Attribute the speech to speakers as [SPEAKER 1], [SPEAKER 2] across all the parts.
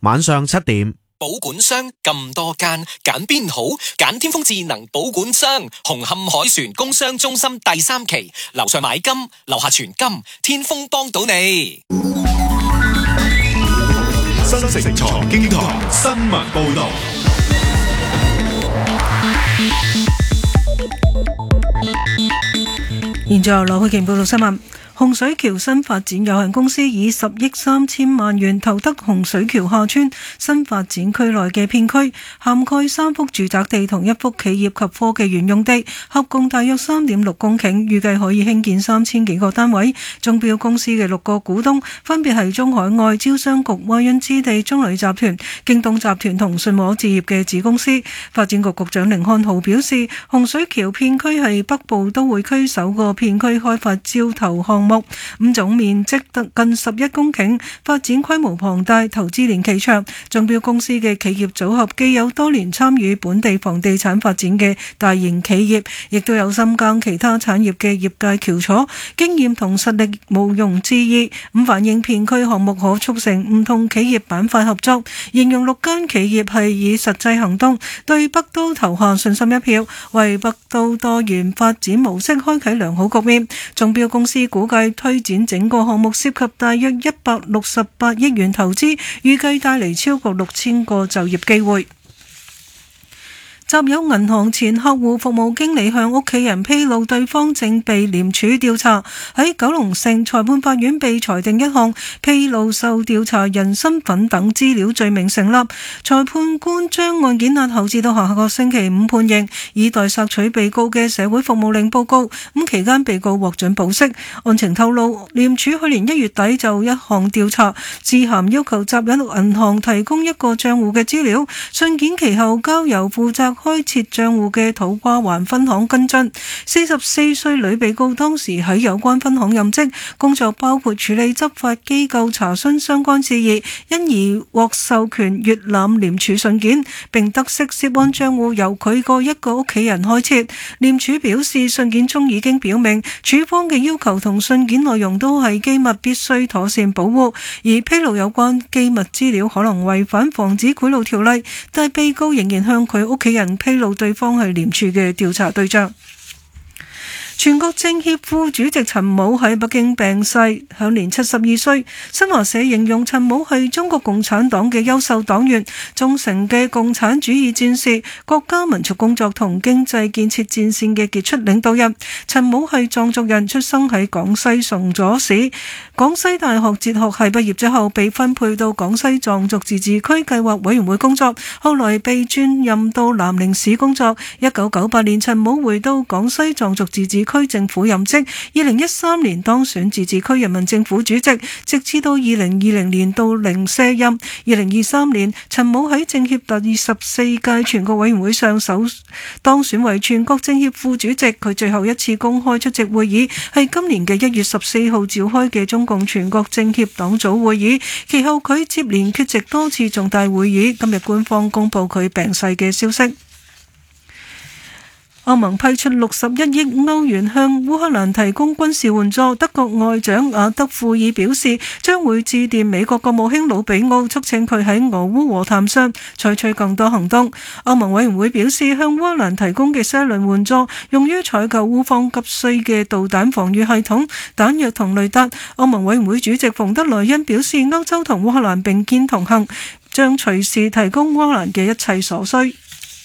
[SPEAKER 1] 晚上7點。
[SPEAKER 2] 保管商咁多間，揀邊好？揀天風智能保管商，紅磡海船工商中心第3期，樓上買金，樓下存金，天風幫到你。
[SPEAKER 3] 新城財經台新聞報道。
[SPEAKER 4] 現在由羅佩瓊報道新聞。洪水橋新發展有限公司以10億3千萬元投得洪水橋廈村新發展區內嘅片區，涵蓋3幅住宅地同1幅企業及科技園用地，合共大約3.6公頃，預計可以興建3000幾個單位。中標公司嘅6個股東分別係中海外、招商局、華潤置地、中旅集團、京東集團同信和置業嘅子公司。發展局局長甯漢豪表示，洪水橋片區係北部都會區首個片區開發招投項目，總面積得近11公頃，發展規模龐大，投資年期長。中標公司嘅企業組合既有多年參與本地房地產發展嘅大型企業，亦都有深耕其他產業嘅業界翹楚，經驗同實力毋庸置疑。反映片區項目可促成唔同企業板塊合作，形容6間企業係以實際行動對北都投下信心一票，為北都多元發展模式開啟良好局面。中標公司估計推展整個項目涉及大約168億元投資，預計帶嚟超過6000個就業機會。集有銀行前客戶服務經理向屋企人披露對方正被廉署調查，喺九龍城裁判法院被裁定一項披露受調查人身份等資料罪名成立。裁判官將案件押後至到下個星期5判刑，以待索取被告嘅社會服務令報告。期間被告獲准保釋。案情透露，廉署去年1月底就一項調查致函要求集有銀行提供一個賬戶嘅資料，信件其後交由負責開設賬戶嘅土瓜灣分行跟進。44歲女被告當時喺有關分行任職，工作包括處理執法機構查詢相關事宜，因而獲授權閱覽廉署信件，並得悉涉案賬戶由佢個一個屋企人開設。廉署表示，信件中已經表明處方嘅要求同信件內容都係機密，必須妥善保護，而披露有關機密資料可能違反防止賄賂條例，但被告仍然向佢屋企人披露對方係廉署嘅調查對象。全國政協副主席陳武喺北京病逝，享年72歲。新華社形容陳武係中國共產黨嘅優秀黨員，忠誠嘅共產主義戰士，國家民族工作同經濟建設戰線嘅傑出領導人。陳武係藏族人，出生喺廣西崇左市，廣西大學哲學系畢業之後被分配到廣西藏族自治區計劃委員會工作，後來被轉任到南寧市工作。1998年，陳武回到廣西藏族自治區政府任職，2013年當選自治區人民政府主席，直至到2020年到零卸任。2023年，陳武喺政協第14屆全國委員會上當選為全國政協副主席。佢最後一次公開出席會議係今年嘅1月14號召開嘅中共全國政協黨組會議，其後佢接連缺席多次重大會議。今日官方公布佢病逝嘅消息。歐盟批出61億歐元向烏克蘭提供軍事援助。德國外長雅德庫爾表示，將會致電美國國務卿魯比奧，促請佢喺俄烏和談上採取更多行動。歐盟委員會表示，向烏克蘭提供嘅新一輪援助用於採購烏方急需嘅導彈防禦系統、彈藥同雷達。歐盟委員會主席馮德萊恩表示，歐洲同烏克蘭並肩同行，將隨時提供烏克蘭嘅一切所需。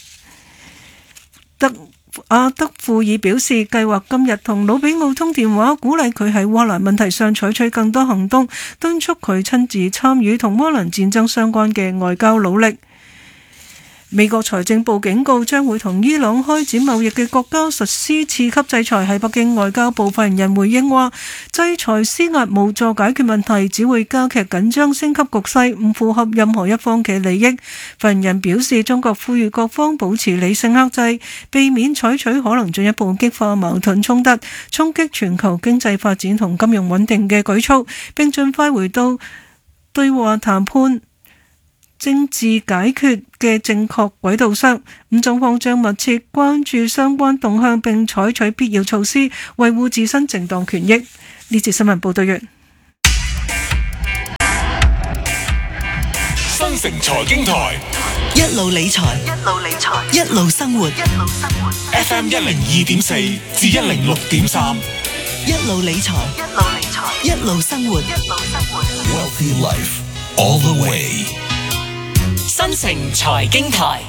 [SPEAKER 4] 阿德庫爾表示，計劃今日同魯比奧通電話，鼓勵佢喺烏克蘭問題上採取更多行動，敦促佢親自參與同烏克蘭戰爭相關嘅外交努力。美國財政部警告，將會同伊朗開展貿易嘅國家實施次級制裁。喺北京外交部發言人回應話，制裁施壓無助解決問題，只會加劇緊張，升級局勢，唔符合任何一方嘅利益。發言人表示，中國呼籲各方保持理性克制，避免採取可能進一步激化矛盾衝突、衝擊全球經濟發展同金融穩定嘅舉措，並盡快回到對話談判、政治解決嘅正確軌道上。中方將密切關注相關動向，並採取必要措施，維護自身正當權益。呢節新聞報道完。
[SPEAKER 2] 新
[SPEAKER 3] 新城財經台，
[SPEAKER 1] 一路理財，一路生活。
[SPEAKER 3] FM 102.4至106.3，
[SPEAKER 1] 一路理財，一路生活。
[SPEAKER 3] Wealthy Life all the way。
[SPEAKER 2] 新城財經台，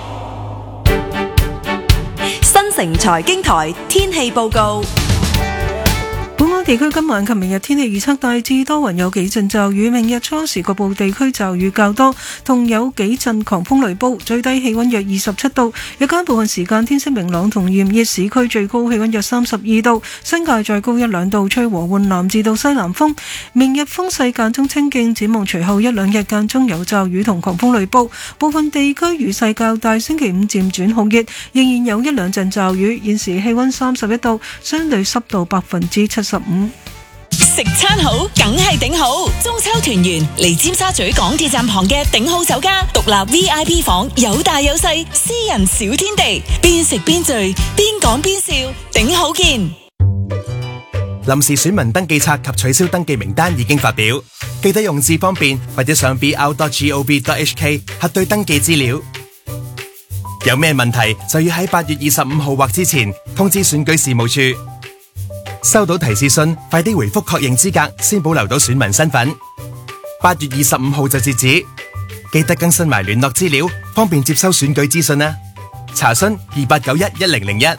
[SPEAKER 5] 新城財經台天氣報告。
[SPEAKER 4] 本港地區今晚及明日天氣預測大致多雲，有幾陣驟雨。明日初時局部地區驟雨較多，同有幾陣狂風雷暴。最低氣溫約27度，日間部分時間天色明朗同炎熱，市區最高氣溫約32度，新界再高1-2度，吹和緩南至到西南風。明日風勢間中清勁，展望隨後1-2日間中有驟雨同狂風雷暴，部分地區雨勢較大。星期五漸轉酷熱，仍然有1-2陣驟雨。現時氣溫31度，相對濕度75%。
[SPEAKER 5] 食餐好，梗係頂好。中秋團圓嚟尖沙咀港鐵站旁嘅頂好酒家，獨立 VIP 房，有大有細，私人小天地，邊食邊聚，邊講邊笑，頂好見。
[SPEAKER 6] 臨時選民登記冊及取消登記名單已經發表，記得用字方便或者上 br.gov.hk 核對登記資料。有咩問題就要喺8月25號或之前通知選舉事務處。收到提示信，快啲回覆確認資格，先保留到選民身份。8月25號就截止，記得更新埋聯絡資料，方便接收選舉資訊啦。查詢28911001。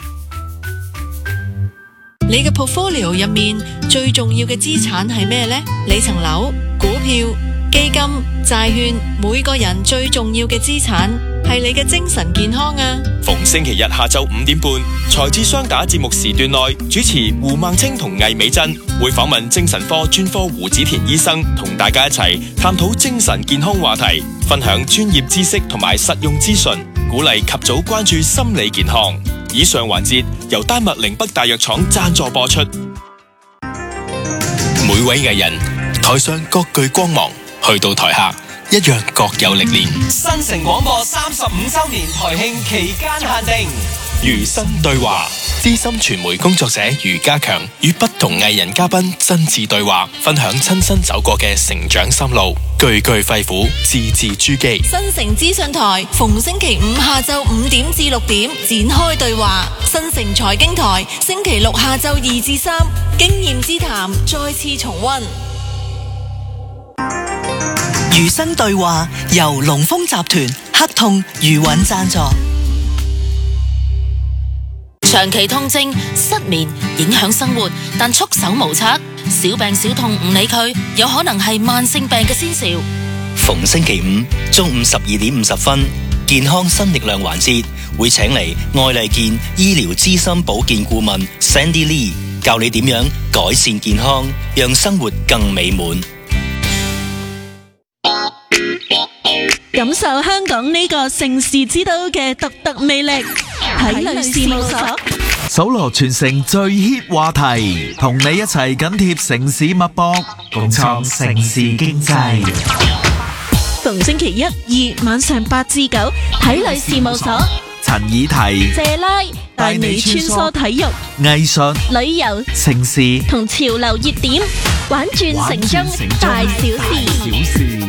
[SPEAKER 7] 你嘅 portfolio 入面最重要嘅資產係咩呢？你層樓、股票、基金、債券，每個人最重要嘅資產係你嘅精神健康啊！
[SPEAKER 8] 逢星期日下晝5點半，財智雙打節目時段內，主持胡孟青同魏美珍會訪問精神科專科胡子田醫生，同大家一齊探討精神健康話題，分享專業知識同埋實用資訊，鼓勵及早關注心理健康。以上環節由丹麥寧北大藥廠贊助播出。每位藝人台上各具光芒，去到台下一樣各有歷練。
[SPEAKER 2] 新城廣播35週年台慶期間限定，
[SPEAKER 8] 餘生對話，資深傳媒工作者余家強與不同藝人嘉賓真摯對話，分享親身走過嘅成長心路，句句肺腑，字字珠璣。
[SPEAKER 7] 新城資訊台逢星期五下晝5點至6點展開對話，新城財經台星期六下晝2至3經驗之談再次重溫。
[SPEAKER 1] 餘生對話由龍豐集團、黑痛、余韻贊助。
[SPEAKER 7] 長期痛症、失眠影響生活，但束手無策，小病小痛唔理佢，有可能係慢性病嘅先兆。
[SPEAKER 9] 逢星期五中午12點50分，健康新力量環節會請嚟愛麗健醫療資深保健顧問 Sandy Lee 教你點樣改善健康，讓生活更美滿。
[SPEAKER 10] 感受香港呢個盛事之都嘅獨特魅力，體類事務所
[SPEAKER 11] 搜羅全城最 hit 話題，同你一齊緊貼城市脈搏，共創城市經濟。
[SPEAKER 10] 逢星期1、2晚上8至9，體類事務所
[SPEAKER 11] 陳以提、
[SPEAKER 10] 謝拉帶你穿梭體育、
[SPEAKER 11] 藝術、
[SPEAKER 10] 旅遊、
[SPEAKER 11] 城市
[SPEAKER 10] 同潮流熱點，玩轉城中大小事。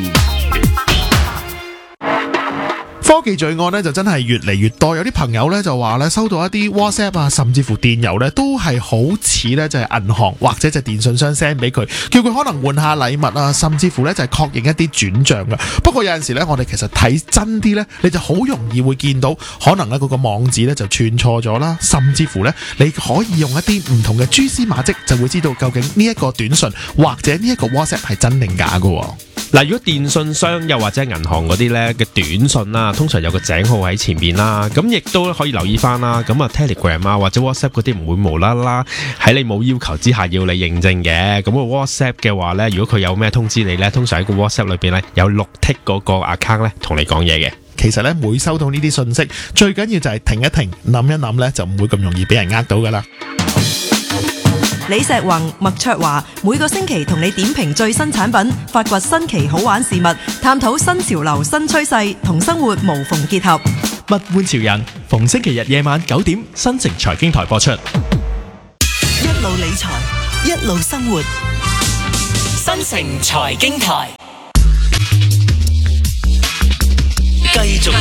[SPEAKER 12] 科技罪案呢就真係越嚟越多，有啲朋友呢就話呢收到一啲 WhatsApp 啊，甚至乎電郵呢都係好似呢就係銀行或者就電信商 send 俾佢，叫佢可能換下禮物啊，甚至乎呢就係確認一啲轉賬嘅。不過有陣時呢，我哋其實睇真啲呢，你就好容易會見到可能呢嗰個網址呢就串錯咗啦，甚至乎呢你可以用一啲唔同嘅蛛絲馬跡就會知道究竟呢一個短信或者呢一個 WhatsApp 係真定假㗎。
[SPEAKER 13] 嗱，如果電信商又或者銀行嗰啲咧嘅短信啦，通常有個井號喺前面啦，咁亦都可以留意翻啦。咁啊 Telegram 啊或者 WhatsApp 嗰啲唔會無啦啦喺你冇要求之下要你認證嘅。咁個 WhatsApp 嘅話咧，如果佢有咩通知你咧，通常喺個 WhatsApp 裏邊咧有綠剔嗰個 account 咧同你講嘢嘅。
[SPEAKER 12] 其實咧，每收到呢啲信息，最緊要就係停一停，諗一諗咧，就唔會咁容易俾人呃到噶啦。
[SPEAKER 5] 李石宏、麥卓華每個星期同你點評最新產品，發掘新奇好玩事物，探討新潮流新趨勢，同生活無縫結合。
[SPEAKER 14] 物玩潮人，逢星期日夜晚9點，新城財經台播出。
[SPEAKER 1] 一路理財，一路生活。
[SPEAKER 2] 新城財經台。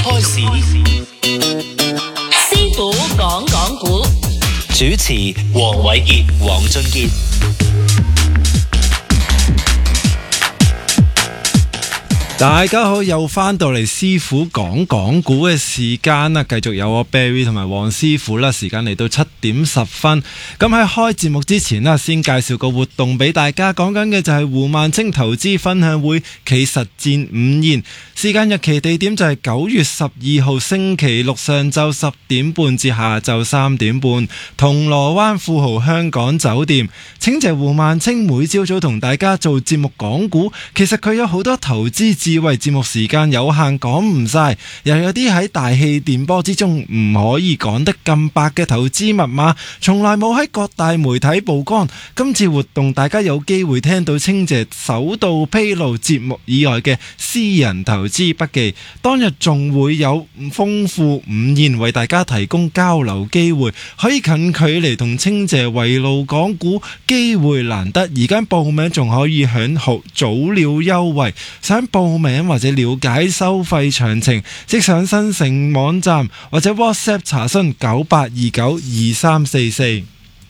[SPEAKER 9] 開市，
[SPEAKER 5] 師傅講講股，
[SPEAKER 9] 主持黃偉傑、黃俊傑。
[SPEAKER 15] 大家好，又翻到嚟師傅講講股嘅時間啦，繼續有我 Barry 同埋黃師傅啦。時間嚟到7:10。咁喺開節目之前啦，先介紹個活動俾大家。講緊嘅就係胡萬清投資分享會暨實戰午宴，時間日期地點就係9月12號星期六上晝10點半至下晝3點半，銅鑼灣富豪香港酒店。請謝胡萬清每朝早同大家做節目講股，其實佢有好多投資智慧，節目時間有限講唔晒，又有啲喺大氣電波之中唔可以講得咁白嘅投資密碼，從來冇喺各大媒體曝光。今次活動大家有機會聽到清姐首度披露節目以外嘅私人投資筆記，當日仲會有豐富午宴為大家提供交流機會，可以近距離同清姐圍爐講股，機會難得。而家報名仲可以享早鳥優惠，想報名或者了解收費詳情，即上新城網站或者 WhatsApp 查詢98292344。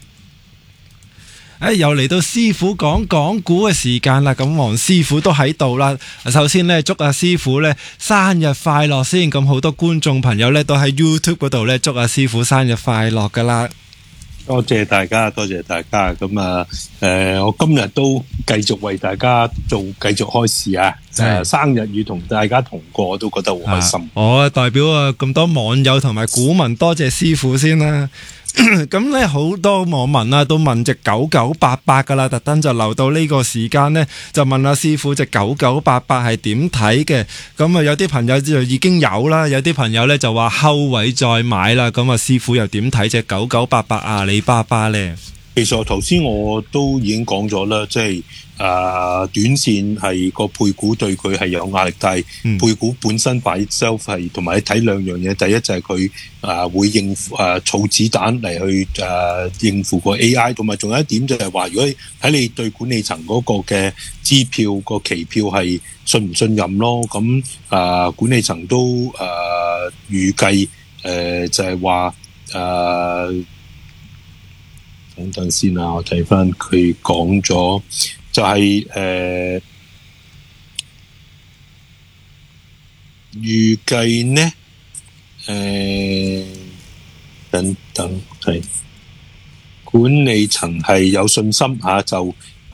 [SPEAKER 15] 又嚟到師傅講講股嘅時間啦，咁黃師傅都喺度啦。首先呢，祝阿師傅呢生日快樂先，咁好多觀眾朋友呢都喺 YouTube 嗰度呢祝阿師傅生日快樂噶啦。
[SPEAKER 16] 多謝大家，多謝大家。咁啊，我今日都繼續為大家繼續開市啊！生日與同大家同過，我都覺得好開心。
[SPEAKER 15] 我代表咁多網友同埋股民，多謝師傅先啦。咁咧好多網民都問隻9988噶啦，特登就留到呢個時間呢，就問阿師傅隻9988係點睇嘅。咁啊有啲朋友就已經有啦，有啲朋友呢就話後位再買啦。咁啊師傅又點睇隻9988阿里巴巴呢？
[SPEAKER 16] 其實頭先我都已經講咗啦，即係短線係個配股對佢係有壓力，但係配股本身擺 self 係同埋睇兩樣嘢，第一就係佢會應付儲子彈嚟去應付個 AI， 同埋仲有一點就係話，如果喺你對管理層嗰個嘅支票個期票係信唔信任咯，咁管理層都預計就係話等陣先啦，我睇翻佢講咗，就係預計呢，等係管理層係有信心就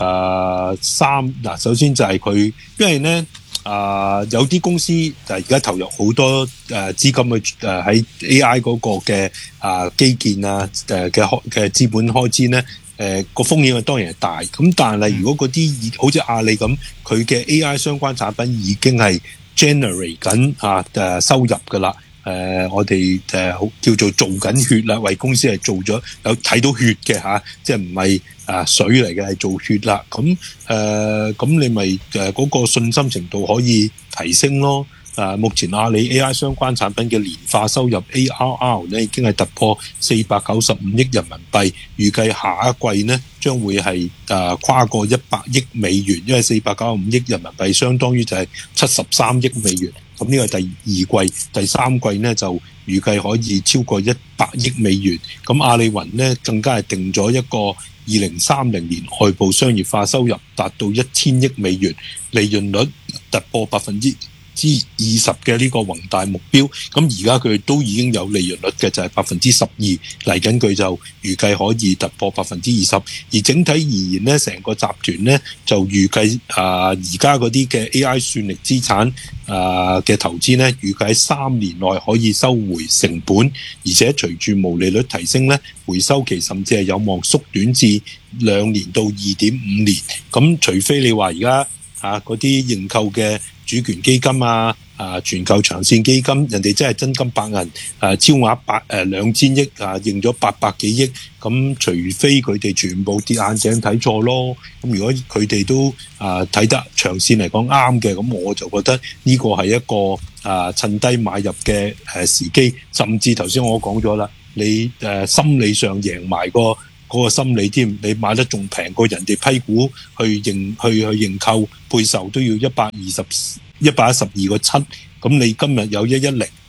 [SPEAKER 16] 首先就係佢，因為呢有啲公司就而家投入好多資金去喺 AI 嗰個嘅基建嘅資本開支呢，個風險當然係大。咁但係如果嗰啲好似阿里咁，佢嘅 AI 相關產品已經係 generate 緊收入㗎啦。我哋叫做做緊血啦，為公司係做咗有睇到血嘅即係唔係水嚟嘅，係做血啦。咁你咪嗰個信心程度可以提升咯。目前阿里 AI 相關產品嘅年化收入 ARR 呢已經係突破495億人民幣，預計下一季呢將會係跨過100億美元，因為495億人民幣相當於就係73億美元。咁呢個係第二季，第三季呢就預計可以超過100億美元。咁阿里雲呢更加係定咗一個2030年外部商業化收入達到1000億美元，利潤率突破20%嘅呢個宏大目標。咁而家佢都已經有利潤率嘅，就係12%，嚟緊佢就預計可以突破20%。而整體而言呢，成個集團呢就預計而家嗰啲嘅 AI 算力資產嘅投資呢，預計喺3年內可以收回成本，而且隨住毛利率提升呢，回收期甚至係有望縮短至2年到2.5年。咁除非你話而家嗰啲認購嘅主權基金全球長線基金，人哋真係真金白銀超額2000億認咗800幾億，咁除非佢哋全部跌眼鏡睇錯咯。咁如果佢哋都睇得長線嚟講啱嘅，咁我就覺得呢個係一個趁低買入嘅時機。甚至頭先我講咗啦，你心理上贏埋嗰個心理添，你買得仲平過人哋批股去認購配售都要112個7，咁你今日有110，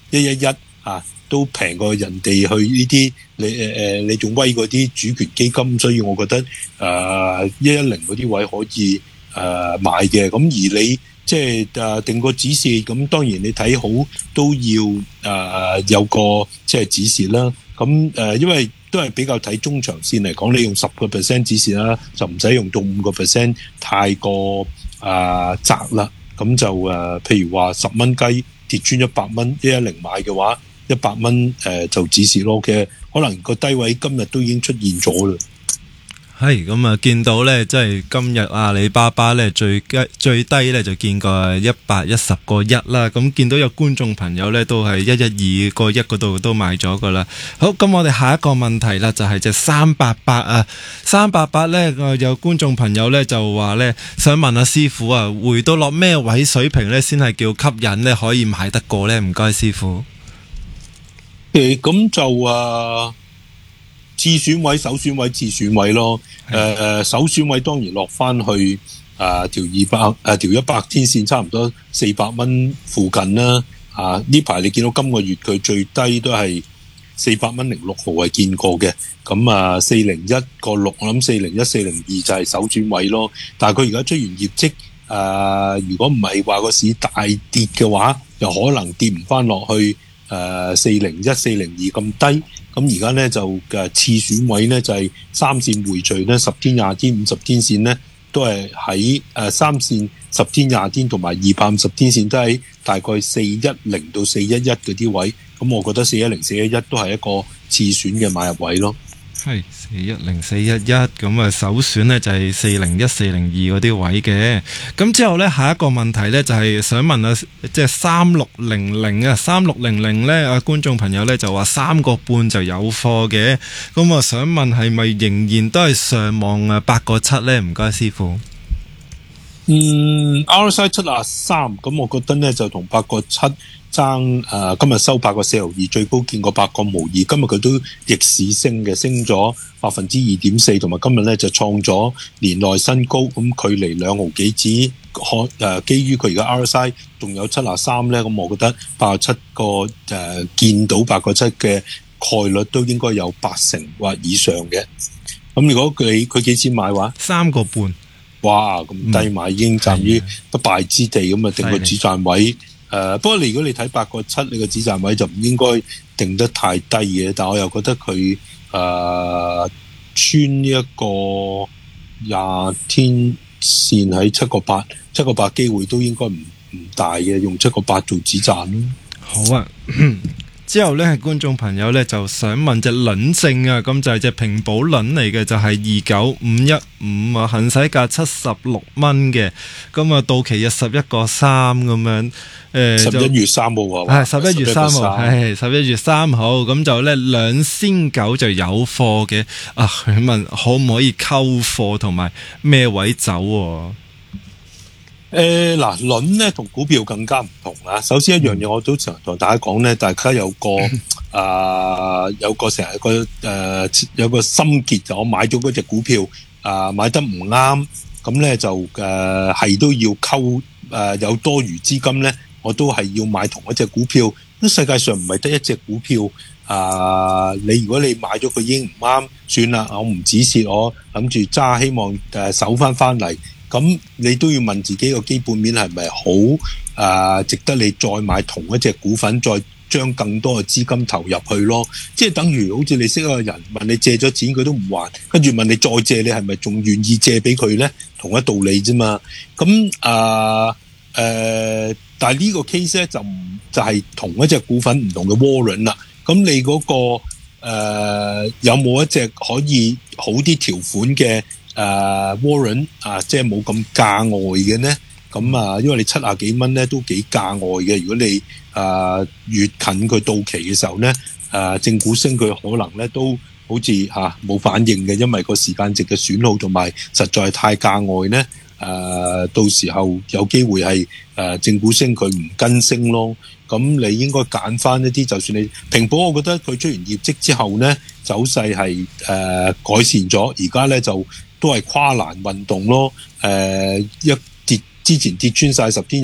[SPEAKER 16] 111都平過人哋去呢啲你仲威嗰啲主權基金，所以我覺得110嗰啲位可以買嘅。咁而你即係定個止蝕，咁當然你睇好都要有個即係止蝕啦。咁因為都係比較睇中長線嚟講，你用10% 止蝕啦，就唔使用到5%，太過窄啦。咁就譬如話10蚊雞跌穿100蚊，110買嘅話，100蚊就止蝕咯嘅，可能個低位今日都已經出現咗啦。
[SPEAKER 15] 係咁啊，見到咧，即係今日阿里巴巴咧最低咧就見過110個1啦。咁見到有觀眾朋友咧都係112個1嗰度都買咗噶啦。好，咁我哋下一個問題啦，就係隻388啊，388咧有觀眾朋友咧就話咧想問阿師傅啊，回到落咩位水平咧先係叫吸引咧可以買得過咧？唔該，師傅。
[SPEAKER 16] 咁就次選位、首選位、次選位咯。首選位當然落翻去條100天線差唔多400蚊附近啦。呢排你見到今個月佢最低都係400蚊06毫係見過嘅。咁401個6，我諗401、402就係首選位咯。但係佢而家出完業績，如果唔係話個市大跌嘅話，又可能跌唔翻落去401、402咁低。咁而家咧就次選位咧就係3線匯聚咧10天、20天、50天線咧都係喺3線10天、20天同埋250天線都喺大概410到411嗰啲位。咁我覺得410、411都係一個次選嘅買入位咯。
[SPEAKER 15] 係410、411，咁啊首選呢就係401、402嗰啲位嘅。咁之後呢，下一個問題呢就係想問啊，即係3600啊，3600呢啊觀眾朋友呢就話3個半就有貨嘅。咁我想問係咪仍然都係上望8個7呢？唔該師傅。
[SPEAKER 16] RSI 73，咁我覺得呢就同8個7爭今日收8個4毫2，最高見過8個無2。今日佢都逆市升嘅，升咗2.4%，同埋今日咧就創咗年內新高。咁距離2毫幾指，基於佢而家 RSI 仲有73咧，咁我覺得8個7個見到8個7嘅概率都應該有80%或以上嘅。咁如果佢幾錢買話
[SPEAKER 15] ？3個半。
[SPEAKER 16] 哇，咁低買已經站於不敗之地，咁定個止賺位。不過如果你睇8個7，你個止賺位就唔應該定得太低嘅。但我又覺得佢穿呢一個20天線喺7個8機會都應該唔大嘅，用7個8做止賺咯。
[SPEAKER 15] 好啊。之後呢，係觀眾朋友呢就想問隻輪證啊，咁就係隻平保輪嚟嘅，就係29515啊，行使價76蚊嘅，咁啊到期日11個3咁樣
[SPEAKER 16] ，11月3號啊，
[SPEAKER 15] 係11月3號，係11月3號，咁就呢2,900就有貨嘅啊，佢問可唔可以溝貨同埋咩位走喎？
[SPEAKER 16] 輪咧同股票更加唔同啊！首先一樣嘢，我都常同大家講咧，大家有個成日有個心結，就我買咗嗰隻股票買得唔啱，咁咧就係都要溝有多餘資金咧，我都係要買同一隻股票。咁世界上唔係得一隻股票如果你買咗佢已經唔啱，算啦，我唔止蝕，我諗住揸，希望守翻嚟。咁你都要問自己個基本面係咪好值得你再買同一隻股份，再將更多嘅資金投入去咯。即係等於好似你識一個人問你借咗錢佢都唔還，跟住問你再借，你係咪仲願意借俾佢呢？同一道理啫嘛。咁但係呢個 case 咧就係同一隻股份唔同嘅窩輪啦。咁你嗰個有冇一隻可以好啲條款嘅warrant 即係冇咁價外嘅呢？咁因為你70幾蚊咧都幾價外嘅。如果你越近佢到期嘅時候咧，正股升佢可能咧都好似冇反應嘅，因為個時間值嘅損耗同埋實在係太價外咧。到時候有機會係正股升佢唔跟升咯。咁你應該揀翻一啲，就算你平保，我覺得佢出完業績之後咧走勢係改善咗，而家咧就都係跨欄運動咯。之前跌穿晒10天